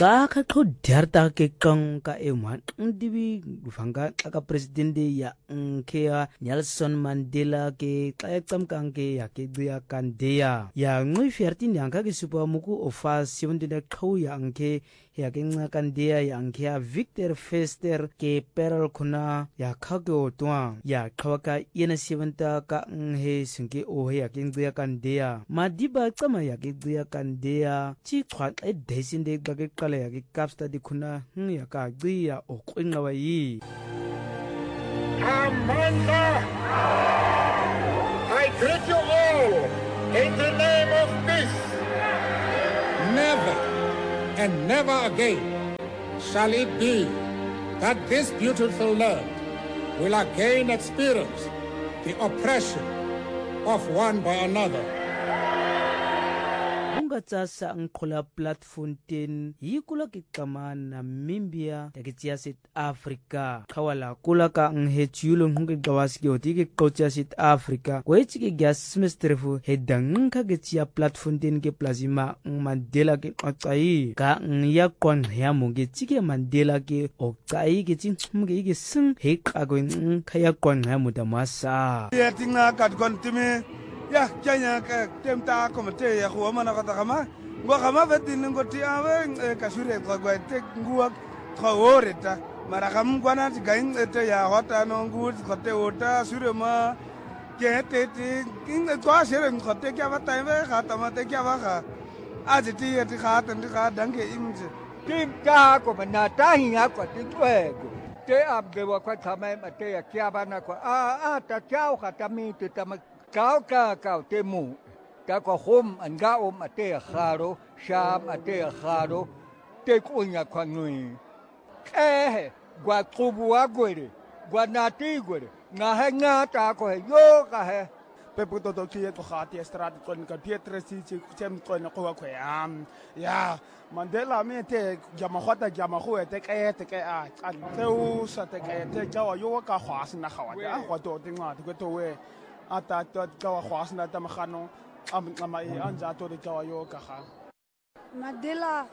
ka diarta ke kang ka eman ndibi vanga ka president ya nkea Nelson Mandela ke tsam kang ke ya ke dia kandeya ya ngui fertin yang ka ke supa muku ofa 17 khau ya nke ya ke kandeya ya nkea Victor Fester ke peril kuna ya khago twa ya khawaka yena 70 ka he sinke o ya ke dia kandeya madiba tsama ya ke dia kandeya chi khwa e desinde ka ke kala ya ke kapsta di kuna ya ka dia o kwinga wa yi Amanda, I greet you all in the name of peace. Never and never again shall it be that this beautiful land will again experience the oppression of one by another. Sa ang kula platform tin yikula ki kaman Namibia ya South Africa kawala kula ka ang hechulong hung gawas ki oti ki kocha South Africa ko ki gas semester fu hedang ka getia platform tin ke plasma Mandela ki otai ka ya kon ya mo ki Mandela ki otai ki chin ge ki sing he ka go kaya kon ya mo da masa ya tinga kat kon timi ya kanya ka temta komite ya ko mana kata kama gua kama vetin ngoti awe kasure ko gua tek gua ko oreta mara kam gua na gain ete ya hota no ngut kote ota sure ma kete ti king ko shere kote kya bata me khata ma te kya ba kha ajiti eti khata ndi kha dange imje tim ka ko na ta hiya ko ti twe te ab ge wa ko thame ma te ya kya ba na ko ta kya ka ta mi te ta kau temu ka ko hom anga ate kharo sham ate kharo te kunya kwanui gwa kubua gore gwa nati gore nga ta ko yo ka he pe puto to ki ko khati strat kon ka pietre si chem kon ko ko ya Mandela me te jama khota jama khu te ke a teu sa te ke jawa yo ka khwas na khawa ya ko to tinga to we ata kawa khwasna ta makhano ama anja to de kawa yo ka kha Mandela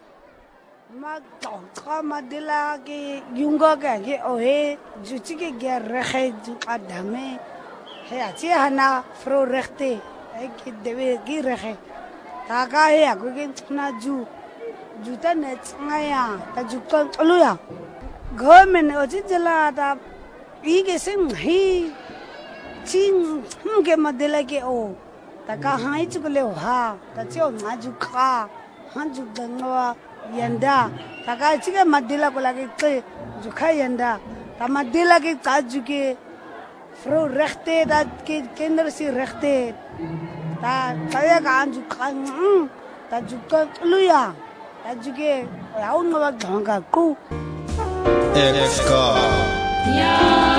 Mandela ke yunga ke o he juchi ke ger rekhe ju adame he achi hana fro rechte ke debe ki rekhe ta ka he ko ke na ju ta ne ngaya ta ju ka luya government o ji jala ta ke sim hi Ching ke Mandela ke o ta ka hai chu le ha ta cheo nga ju kha han ju dangwa yanda ta ka chi ke Mandela ko la ke ju kha yanda ta Mandela ke ta ju ke fro rechte da ke kinder si rechte ta ya ka ju kha ta ju ka luya ta ju ke ya un ma ga ku FK ya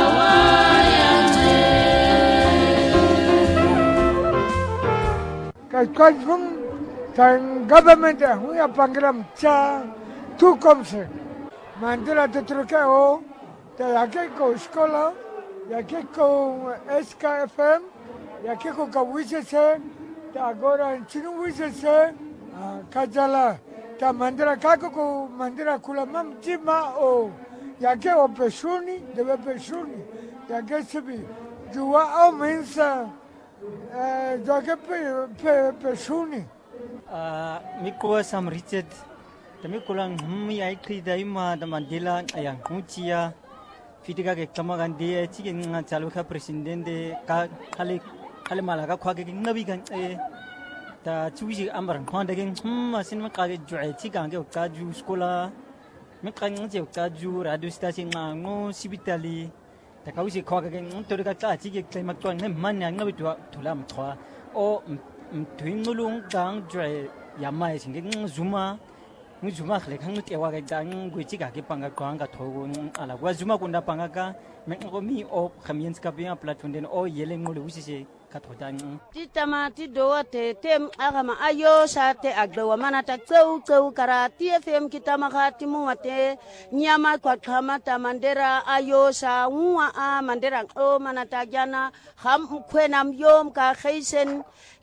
Kung tang government huya pangram cha tu komse Mandela tutruke o te yake ko skola yake ko SKFM yake ko kawise se ta agora chinu wise se kajala ta Mandela kako ko Mandela kula mam jima o yake o pesuni debe pesuni yake sibi juwa o mensa joke pesuni miko sam Richard tami kulang ai kridai ma da Mandela ayang kucia fitika ke kamagan de chigen nga chalu kha president de ka khale malaga khwa ke nabi gan ta chuji amar khwan de masin ma ka ge juai chigang ge ka ju skola me kan je ka ju radio station nga ngo sibitali ta ka usi khwa ke to ka ta chi ke klima ton ne man yang nabi thulam khwa o twingulung gang jwe yamai singe zuma khle khang te wa ga dang gui chi ga ke panga kwang ga thogu ala wa zuma kunda panga ka me ko mi o khamiens ka bia platform den o yele ngule usi se ka thodan ti tamati do te tem agama ayo sa te agdo mana ta tsau kara ti fm kitama khati mu mate nyama kwa khama ta Mandela ayo sa wa a Mandela o mana ta jana kham khwenam yom ka khaisen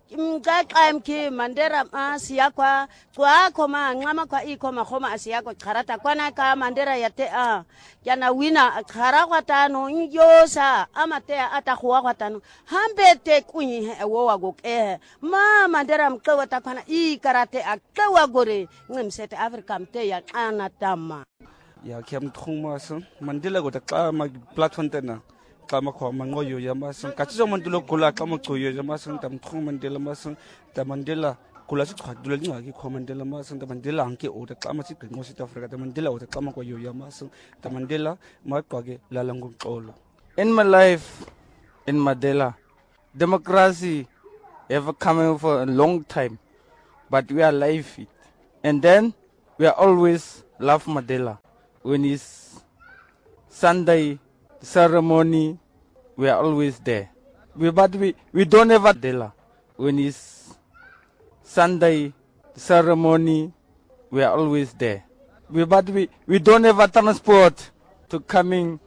mqaqam ki Mandela siyakwa kwa khoma nqama kwa ikhoma khoma asiyako charata kwana ka Mandela yate yana wina khara kwatano nyosa amate atakhwa kwatano hambete kunyi wo wagoke ma Mandela mqewa takwana karate akawa gore ngimsete Africa mte ya ana tama ya kem thuma so Mandela go ta ma platform tena kama kwa mangoyo ya masan kachizo Mandela kula kama koyo ya masan tam thuma Mandela masan ta Mandela kula si khadula ni ngaki kwa Mandela masan ta Mandela anke o ta kama si ngo South Africa ta Mandela o ta kama koyo ya masan ta Mandela ma kwage lalangu xolo. In my life in Mandela, democracy ever coming for a long time, but we are alive it. And then we are always love Mandela. When it's Sunday ceremony, we are always there. But we don't ever Mandela. When it's Sunday ceremony, we are always there. But we don't ever transport to coming